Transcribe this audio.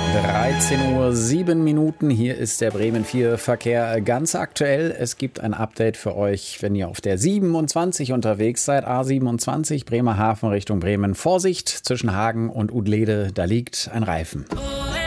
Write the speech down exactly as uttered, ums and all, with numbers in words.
dreizehn Uhr sieben Minuten, hier ist der Bremen vier Verkehr ganz aktuell. Es gibt ein Update für euch, wenn ihr auf der siebenundzwanzig unterwegs seid. A siebenundzwanzig, Bremerhaven Richtung Bremen. Vorsicht, zwischen Hagen und Udlede, da liegt ein Reifen.